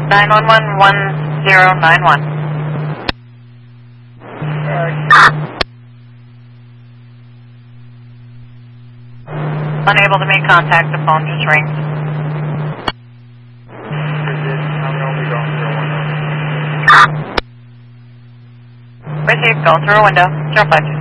911-1091. Unable to make contact, the phone just rings. Received, going through a window, 05.